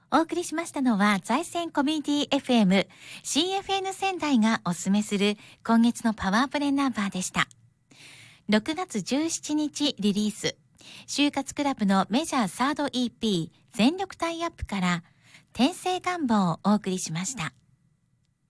お送りしましたのは財前コミュニティ FM CFN 仙台がおすすめする今月のパワープレナンバーでした。6月17日リリース、就活クラブのメジャーサード EP 全力タイアップから天生願望をお送りしました。